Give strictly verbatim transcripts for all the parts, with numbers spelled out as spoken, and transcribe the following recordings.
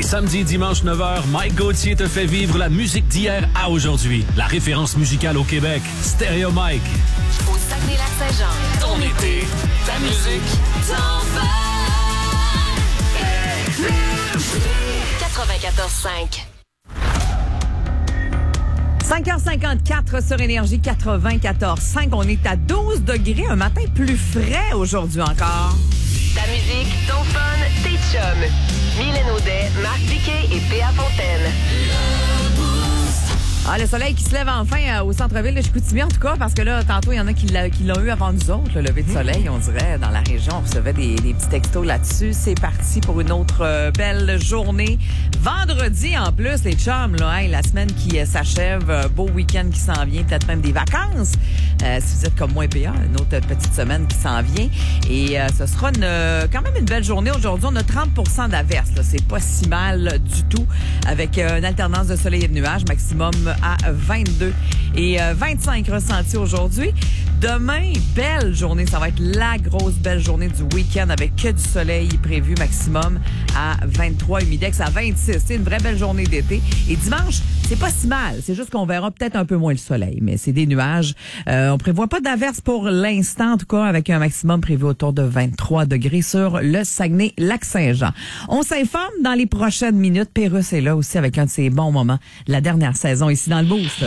Samedi et dimanche neuf heures, Mike Gauthier te fait vivre la musique d'hier à aujourd'hui. La référence musicale au Québec, Stéréo Mike. Au Saguenay-Lac-Saint-Jean. Ton été, ta musique, ton fun. quatre-vingt-quatorze cinq. cinq heures cinquante-quatre sur Énergie quatre-vingt-quatorze cinq. On est à douze degrés, un matin plus frais aujourd'hui encore. Ta musique, ton fun, tes chums. Mylène Audet, Marc Diquet et P A Fontaine. Ah, le soleil qui se lève enfin euh, au centre-ville de Chicoutimi, en tout cas, parce que là, tantôt, il y en a qui, l'a, qui l'ont eu avant nous autres, le lever de soleil, on dirait, dans la région. On recevait des, des petits textos là-dessus. C'est parti pour une autre euh, belle journée. Vendredi, en plus, les chums, là, hein, la semaine qui euh, s'achève, euh, beau week-end qui s'en vient, peut-être même des vacances. Euh, si vous êtes comme moi et P A, une autre petite semaine qui s'en vient. Et euh, ce sera une, euh, quand même une belle journée. Aujourd'hui, on a trente pour cent d'averses. Là. C'est pas si mal du tout, avec euh, une alternance de soleil et de nuages, maximum à vingt-deux et euh, vingt-cinq ressentis aujourd'hui. Demain, belle journée. Ça va être la grosse belle journée du week-end avec que du soleil prévu, maximum à vingt-trois, humidex à vingt-six. C'est une vraie belle journée d'été. Et dimanche, c'est pas si mal. C'est juste qu'on verra peut-être un peu moins le soleil, mais c'est des nuages. Euh, on prévoit pas d'averse pour l'instant, en tout cas, avec un maximum prévu autour de vingt-trois degrés sur le Saguenay-Lac-Saint-Jean. On s'informe dans les prochaines minutes. Pérusse est là aussi avec un de ses bons moments de la dernière saison ici dans le Boost.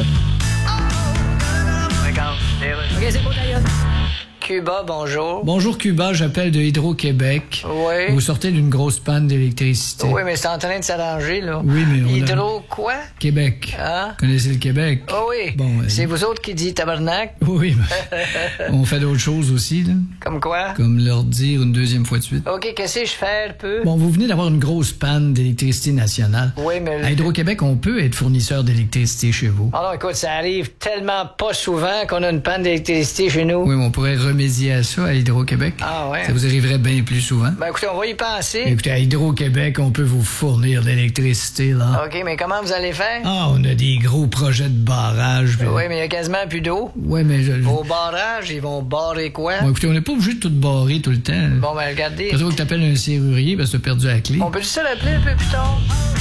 OK, c'est beau d'ailleurs. Cuba, bonjour. Bonjour Cuba, j'appelle de Hydro-Québec. Oui. Vous sortez d'une grosse panne d'électricité. Oui, mais c'est en train de s'arranger, là. Oui, mais on Hydro a... quoi? Québec. Hein? Vous connaissez le Québec? Oh oui. Bon, euh... c'est vous autres qui dites tabarnak? Oui, mais on fait d'autres choses aussi, là. Comme quoi? Comme leur dire une deuxième fois de suite. OK, qu'est-ce que je fais un peu? Bon, vous venez d'avoir une grosse panne d'électricité nationale. Oui, mais... À Hydro-Québec, on peut être fournisseur d'électricité chez vous. Ah non, écoute, ça arrive tellement pas souvent qu'on a une panne d'électricité chez nous. Oui, mais on pourrait remédier à ça à Hydro-Québec. Ah ouais? Ça vous arriverait bien plus souvent. Ben écoutez, on va y penser. Écoutez, à Hydro-Québec, on peut vous fournir de l'électricité, là. OK, mais comment vous allez faire? Ah, on a des gros projets de barrage. Puis... Oui, mais il y a quasiment plus d'eau. Oui, mais je... Vos barrages, ils vont barrer quoi? Bon, écoutez, on n'est pas obligé de tout barrer tout le temps. Bon, ben regardez. Peut-être que t'appelles un serrurier parce que t'as perdu la clé. On peut juste se l'appeler un peu plus tard?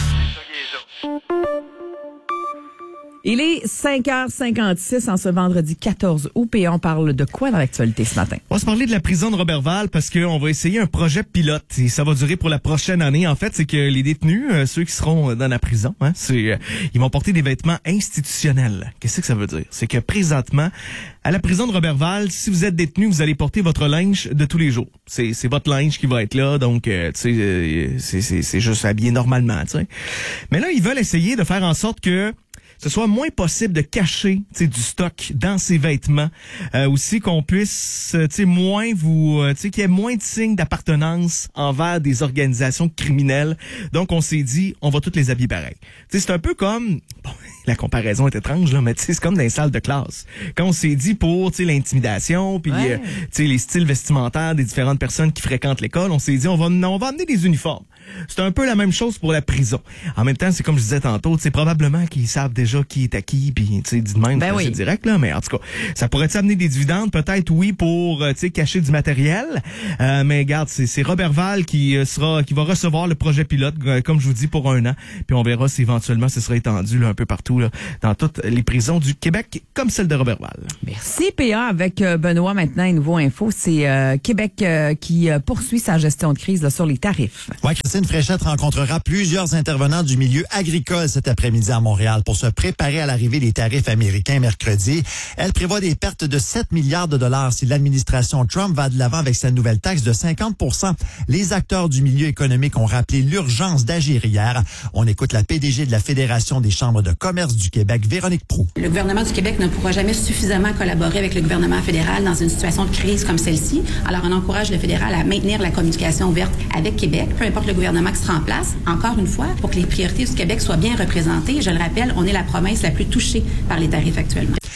Il est cinq heures cinquante-six en ce vendredi quatorze août et on parle de quoi dans l'actualité ce matin? On va se parler de la prison de Roberval parce qu'on va essayer un projet pilote et ça va durer pour la prochaine année. En fait, c'est que les détenus, euh, ceux qui seront dans la prison, hein, c'est, euh, ils vont porter des vêtements institutionnels. Qu'est-ce que ça veut dire? C'est que présentement, à la prison de Roberval, si vous êtes détenu, vous allez porter votre linge de tous les jours. C'est, c'est votre linge qui va être là, donc euh, tu sais, euh, c'est, c'est, c'est juste habillé normalement. Tu sais. Mais là, ils veulent essayer de faire en sorte que ce soit moins possible de cacher du stock dans ses vêtements. Euh, aussi qu'on puisse moins vous euh, qu'il y ait moins de signes d'appartenance envers des organisations criminelles. Donc on s'est dit on va toutes les habiller pareil. T'sais, c'est un peu comme bon, la comparaison est étrange là, mais c'est comme dans les salles de classe. Quand on s'est dit pour l'intimidation puis ouais. euh, les styles vestimentaires des différentes personnes qui fréquentent l'école, on s'est dit on va on va amener des uniformes. C'est un peu la même chose pour la prison. En même temps, c'est comme je disais tantôt, c'est probablement qu'ils savent déjà qui est à qui, puis tu sais, dit de même, ben oui. c'est direct là, mais en tout cas, ça pourrait amener des dividendes, peut-être oui pour tu sais cacher du matériel, euh, mais regarde, c'est, c'est Roberval qui euh, sera, qui va recevoir le projet pilote, euh, comme je vous dis, pour un an, puis on verra si éventuellement ce sera étendu là un peu partout là, dans toutes les prisons du Québec, comme celle de Roberval. Merci P A avec euh, Benoît maintenant, une nouveau info, c'est euh, Québec euh, qui euh, poursuit sa gestion de crise là, sur les tarifs. Ouais, Christine Fréchette rencontrera plusieurs intervenants du milieu agricole cet après-midi à Montréal pour se préparer à l'arrivée des tarifs américains mercredi. Elle prévoit des pertes de sept milliards de dollars si l'administration Trump va de l'avant avec sa nouvelle taxe de cinquante pour cent. Les acteurs du milieu économique ont rappelé l'urgence d'agir hier. On écoute la P D G de la Fédération des chambres de commerce du Québec, Véronique Proulx. Le gouvernement du Québec ne pourra jamais suffisamment collaborer avec le gouvernement fédéral dans une situation de crise comme celle-ci. Alors, on encourage le fédéral à maintenir la communication ouverte avec Québec, peu importe le gouvernement qui sera en place. Encore une fois, pour que les priorités du Québec soient bien représentées, je le rappelle, on est la province la plus touchée par les tarifs actuellement.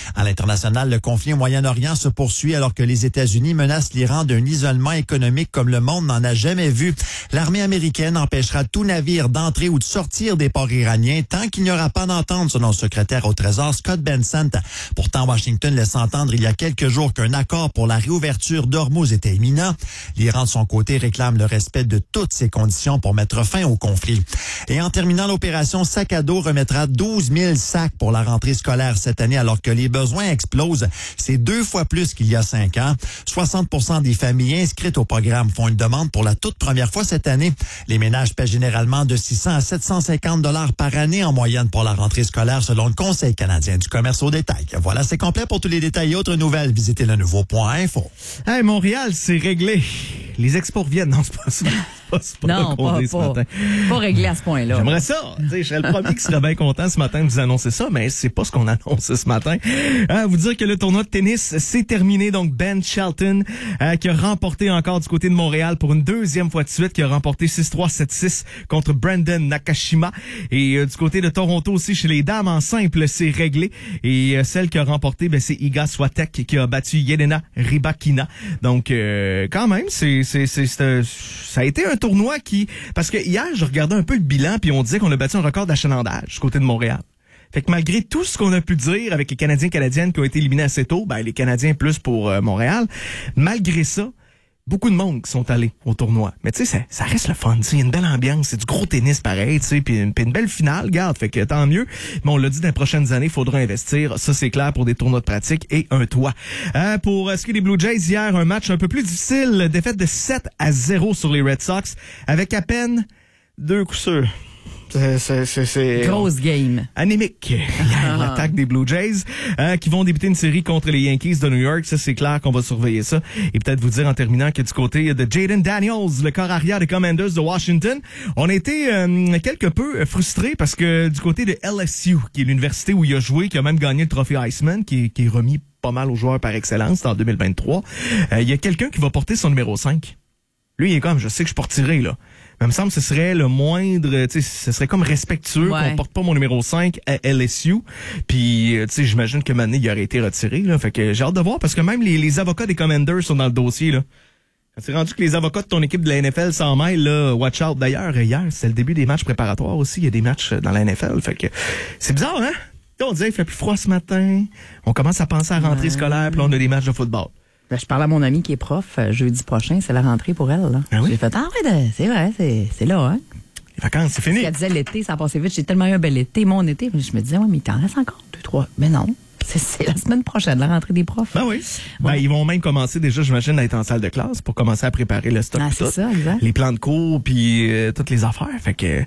À l'international, le conflit au Moyen-Orient se poursuit alors que les États-Unis menacent l'Iran d'un isolement économique comme le monde n'en a jamais vu. L'armée américaine empêchera tout navire d'entrer ou de sortir des ports iraniens tant qu'il n'y aura pas d'entente, selon le secrétaire au Trésor Scott Bessent. Pourtant, Washington laisse entendre il y a quelques jours qu'un accord pour la réouverture d'Ormuz était imminent. L'Iran, de son côté, réclame le respect de toutes ces conditions pour mettre fin au conflit. Et en terminant, l'opération Sac à dos remettra douze mille sacs pour la rentrée scolaire cette année alors que les besoins explosent. C'est deux fois plus qu'il y a cinq ans. soixante pour cent des familles inscrites au programme font une demande pour la toute première fois cette année. Les ménages paient généralement de six cents à sept cent cinquante dollars par année en moyenne pour la rentrée scolaire selon le Conseil canadien du commerce au détail. Voilà, c'est complet. Pour tous les détails et autres nouvelles, visitez le nouveau point info. Hey, Montréal, c'est réglé. Les expos reviennent. Non, c'est pas ça. C'est pas non, pas, pas, pas réglé à ce point-là. J'aimerais ça. Je serais le premier qui serait bien content ce matin de vous annoncer ça, mais c'est pas ce qu'on annonce ce matin. Euh, vous dire que le tournoi de tennis s'est terminé. Donc, Ben Shelton, euh, qui a remporté encore du côté de Montréal pour une deuxième fois de suite, qui a remporté six trois sept six contre Brandon Nakashima. Et euh, du côté de Toronto aussi, chez les dames en simple, c'est réglé. Et euh, celle qui a remporté, ben, c'est Iga Swiatek qui a battu Jelena Rybakina. Donc, euh, quand même, c'est, c'est, c'est, c'est, euh, ça a été un tournoi qui... Parce que hier, je regardais un peu le bilan, puis on disait qu'on a battu un record d'achalandage du côté de Montréal. Fait que malgré tout ce qu'on a pu dire avec les Canadiens et Canadiennes qui ont été éliminés assez tôt, ben les Canadiens plus pour euh, Montréal, malgré ça, beaucoup de monde qui sont allés au tournoi. Mais tu sais, ça, ça reste le fun. Il y a une belle ambiance, c'est du gros tennis pareil, tu sais, puis une, une belle finale, regarde, fait que tant mieux. Mais on l'a dit, dans les prochaines années, il faudra investir. Ça, c'est clair pour des tournois de pratique et un toit. Euh, pour ce qui est des Blue Jays, hier, un match un peu plus difficile. Défaite de sept à zéro sur les Red Sox, avec à peine deux coups sûrs. C'est, c'est, c'est, c'est grosse game. Anémique. L'attaque des Blue Jays euh, qui vont débuter une série contre les Yankees de New York. Ça, c'est clair qu'on va surveiller ça. Et peut-être vous dire en terminant que du côté de Jaden Daniels, le corps arrière des Commanders de Washington, on a été euh, quelque peu frustrés parce que du côté de L S U, qui est l'université où il a joué, qui a même gagné le trophée Heisman, qui est, qui est remis pas mal aux joueurs par excellence en deux mille vingt-trois, euh, il y a quelqu'un qui va porter son numéro cinq. Lui, il est comme, je sais que je porterai, là. Mais il me semble que ce serait le moindre, tu sais, ce serait comme respectueux ouais. qu'on porte pas mon numéro cinq à L S U. Puis, tu sais, j'imagine que Mané, il aurait été retiré, là. Fait que j'ai hâte de voir parce que même les, les avocats des Commanders sont dans le dossier, là. C'est rendu que les avocats de ton équipe de la N F L s'en mêlent, là. Watch out. D'ailleurs, hier, c'est le début des matchs préparatoires aussi. Il y a des matchs dans la N F L. Fait que c'est bizarre, hein? Là, on dirait qu'il fait plus froid ce matin. On commence à penser à la rentrée ouais. scolaire, puis là, on a des matchs de football. Ben, je parle à mon amie qui est prof. Euh, jeudi prochain, c'est la rentrée pour elle. Là. Ah oui? J'ai fait, ah ouais, c'est vrai, c'est, c'est là, hein? Les vacances, c'est fini. Elle disait l'été, ça a passé vite. J'ai tellement eu un bel été, mon été. Je me disais, ouais, mais il t'en reste encore deux, trois. Mais non. C'est, c'est la semaine prochaine, la rentrée des profs. Ben oui. Ouais. Ben, ils vont même commencer déjà, j'imagine, à être en salle de classe pour commencer à préparer le stock. Ah, c'est tout. ça, exact. Les plans de cours, puis euh, toutes les affaires. Fait que,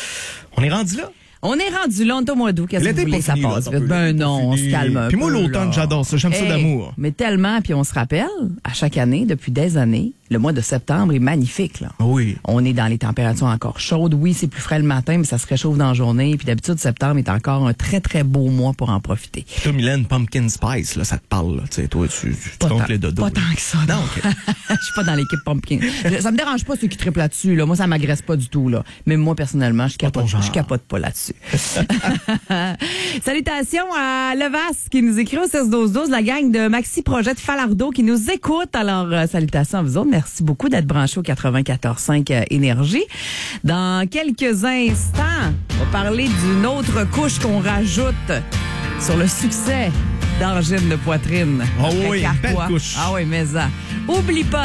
on est rendu là. On est rendu là, on est au mois d'août. Qu'est-ce que vous voulez, ça passe vite? Ben non, on se calme un Puis moi, peu, l'automne, là. j'adore ça. J'aime hey, ça d'amour. Mais tellement, puis on se rappelle, à chaque année, depuis des années, le mois de septembre est magnifique, là. Oui. On est dans les températures encore chaudes. Oui, c'est plus frais le matin, mais ça se réchauffe dans la journée. Puis d'habitude, septembre est encore un très, très beau mois pour en profiter. Toi, Mylène, Pumpkin Spice, là, ça te parle, là. Tu sais, toi, tu, tu comptes les dodos. Pas tant que ça, non. Okay. Je suis pas dans l'équipe Pumpkin. Ça me dérange pas ceux qui trippent là-dessus, là. Moi, ça m'agresse pas du tout, là. Mais moi, personnellement, je capote, je capote pas là-dessus. Salutations à Levas qui nous écrit au six douze douze, la gang de Maxi Projet de Falardeau qui nous écoute. Alors, euh, salutations à vous autres. Merci beaucoup d'être branchés au quatre-vingt-quatorze cinq euh, Énergie. Dans quelques instants, on va parler d'une autre couche qu'on rajoute sur le succès d'angine de poitrine. Oh oui, belle couche. Ah oui, mais ça. Oublie pas.